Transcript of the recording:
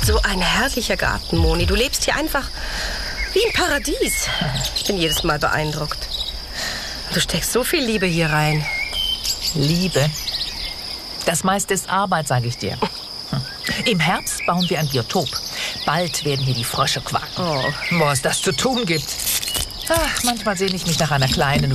So ein herrlicher Garten, Moni. Du lebst hier einfach wie im Paradies. Ich bin jedes Mal beeindruckt. Du steckst so viel Liebe hier rein. Liebe? Das meiste ist Arbeit, sage ich dir. Im Herbst bauen wir ein Biotop. Bald werden hier die Frösche quaken. Oh. Wo es das zu tun gibt. Ach, manchmal sehne ich mich nach einer kleinen